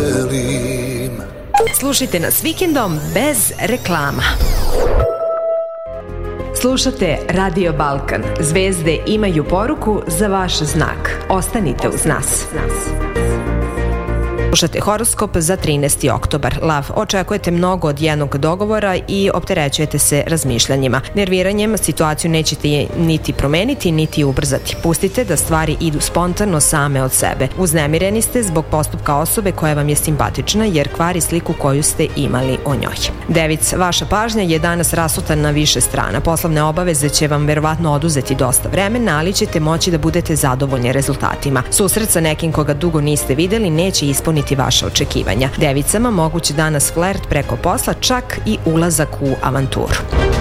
delim. Slušajte nas vikendom bez reklama. Slušate Radio Balkan. Zvezde imaju poruku za vaš znak. Ostanite uz nas. Slušate horoskop za 13. oktobar. Lav, očekujete mnogo od jednog dogovora i opterećujete se razmišljanjima. Nerviranjem situaciju nećete niti promeniti, niti ubrzati. Pustite da stvari idu spontano same od sebe. Uznemireni ste zbog postupka osobe koja vam je simpatična jer kvari sliku koju ste imali o njoj. Devic, vaša pažnja je danas rasutana na više strana. Poslovne obaveze će vam verovatno oduzeti dosta vremena, ali ćete moći da budete zadovoljni rezultatima. Susret sa nekim koga dugo niste videli neće ispuniti vaše očekivanja. Devicama moguće danas flert preko posla, čak i ulazak u avanturu.